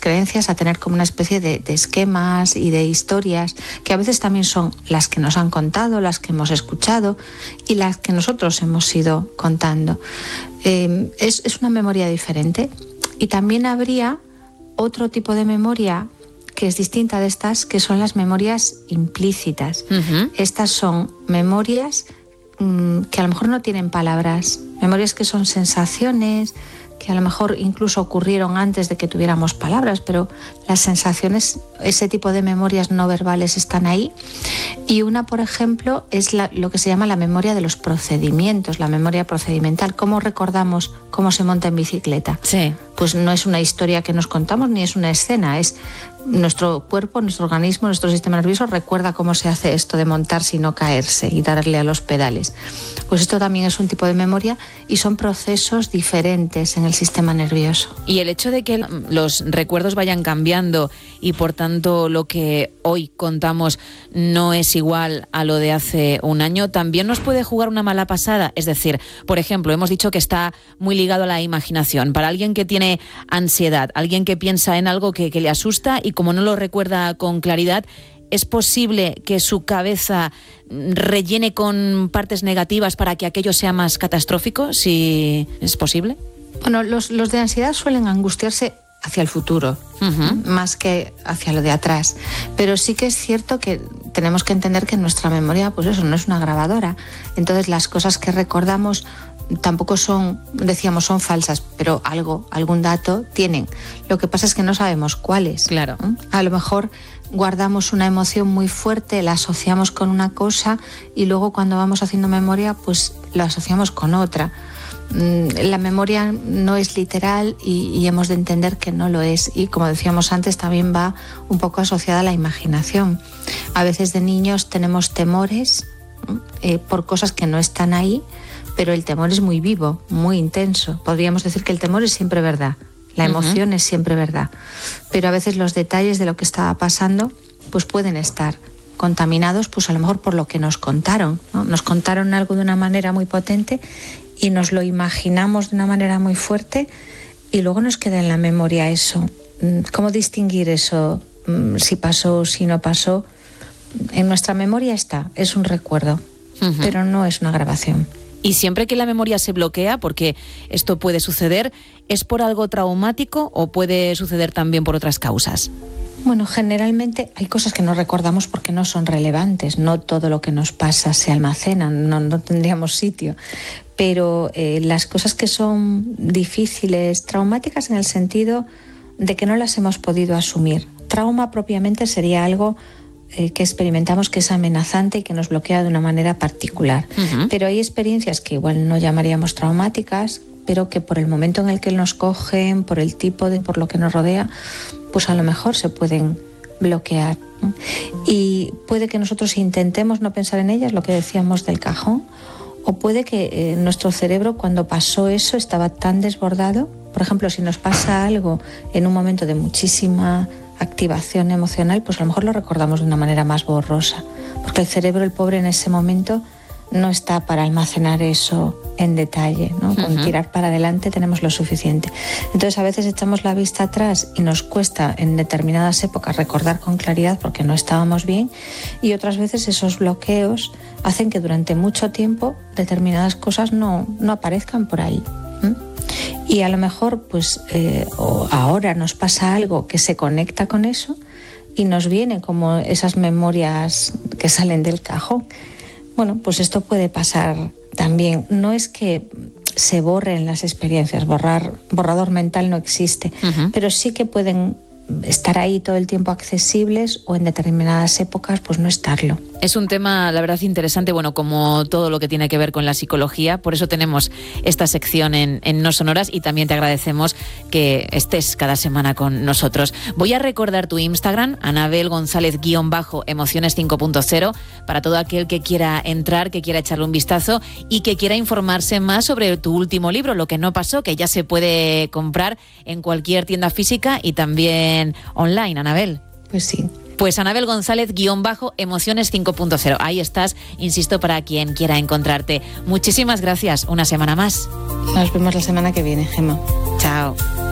creencias a tener como una especie de esquemas y de historias que a veces también son las que nos han contado, las que hemos escuchado y las que nosotros hemos ido contando. Es una memoria diferente. Y también habría otro tipo de memoria que es distinta de estas, que son las memorias implícitas. Estas son memorias que a lo mejor no tienen palabras, memorias que son sensaciones, que a lo mejor incluso ocurrieron antes de que tuviéramos palabras, pero las sensaciones, ese tipo de memorias no verbales están ahí. Y una, por ejemplo, es lo que se llama la memoria de los procedimientos, la memoria procedimental. ¿Cómo recordamos cómo se monta en bicicleta? Sí. Pues no es una historia que nos contamos ni es una escena, es nuestro cuerpo, nuestro organismo, nuestro sistema nervioso recuerda cómo se hace esto de montarse y no caerse y darle a los pedales. Pues esto también es un tipo de memoria y son procesos diferentes en el sistema nervioso. Y el hecho de que los recuerdos vayan cambiando y por tanto lo que hoy contamos no es igual a lo de hace un año, también nos puede jugar una mala pasada. Es decir, por ejemplo, hemos dicho que está muy ligado a la imaginación. Para alguien que tiene ansiedad, alguien que piensa en algo que le asusta y como no lo recuerda con claridad, ¿es posible que su cabeza rellene con partes negativas para que aquello sea más catastrófico? ¿Si es posible? Bueno, los de ansiedad suelen angustiarse hacia el futuro, más que hacia lo de atrás. Pero sí que es cierto que tenemos que entender que nuestra memoria, pues eso, no es una grabadora. Entonces las cosas que recordamos tampoco son, decíamos, son falsas, pero algún dato tienen. Lo que pasa es que no sabemos cuáles. Claro. A lo mejor guardamos una emoción muy fuerte, la asociamos con una cosa y luego cuando vamos haciendo memoria, pues la asociamos con otra. La memoria no es literal y hemos de entender que no lo es. Y como decíamos antes, también va un poco asociada a la imaginación. A veces de niños tenemos temores por cosas que no están ahí, pero el temor es muy vivo, muy intenso. Podríamos decir que el temor es siempre verdad, la emoción es siempre verdad, pero a veces los detalles de lo que estaba pasando pues pueden estar contaminados, pues a lo mejor por lo que nos contaron, ¿no? Nos contaron algo de una manera muy potente y nos lo imaginamos de una manera muy fuerte y luego nos queda en la memoria eso. ¿Cómo distinguir eso? Si pasó, si no pasó. En nuestra memoria está, es un recuerdo, pero no es una grabación. Y siempre que la memoria se bloquea, porque esto puede suceder, ¿es por algo traumático o puede suceder también por otras causas? Bueno, generalmente hay cosas que no recordamos porque no son relevantes. No todo lo que nos pasa se almacena, no tendríamos sitio. Pero las cosas que son difíciles, traumáticas en el sentido de que no las hemos podido asumir. Trauma propiamente sería algo que experimentamos que es amenazante y que nos bloquea de una manera particular. Pero hay experiencias que igual no llamaríamos traumáticas, pero que por el momento en el que nos cogen, por el tipo por lo que nos rodea, pues a lo mejor se pueden bloquear. Y puede que nosotros intentemos no pensar en ellas, lo que decíamos del cajón, o puede que nuestro cerebro cuando pasó eso estaba tan desbordado. Por ejemplo, si nos pasa algo en un momento de muchísima activación emocional, pues a lo mejor lo recordamos de una manera más borrosa, porque el cerebro, el pobre, en ese momento no está para almacenar eso en detalle, ¿no? Con tirar para adelante tenemos lo suficiente. Entonces a veces echamos la vista atrás y nos cuesta en determinadas épocas recordar con claridad porque no estábamos bien, y otras veces esos bloqueos hacen que durante mucho tiempo determinadas cosas no aparezcan por ahí. Y a lo mejor pues o ahora nos pasa algo que se conecta con eso y nos viene como esas memorias que salen del cajón. Bueno, pues esto puede pasar también. No es que se borren las experiencias, borrador mental no existe, pero sí que pueden estar ahí todo el tiempo accesibles o en determinadas épocas pues no estarlo. Es un tema, la verdad, interesante, bueno, como todo lo que tiene que ver con la psicología. Por eso tenemos esta sección en No Sonoras y también te agradecemos que estés cada semana con nosotros. Voy a recordar tu Instagram, Anabel González _emociones 5.0, para todo aquel que quiera entrar, que quiera echarle un vistazo y que quiera informarse más sobre tu último libro, Lo que no pasó, que ya se puede comprar en cualquier tienda física y también online, Anabel. Pues sí. Pues Anabel González _emociones 5.0. Ahí estás, insisto, para quien quiera encontrarte. Muchísimas gracias, una semana más. Nos vemos la semana que viene, Gemma. Chao.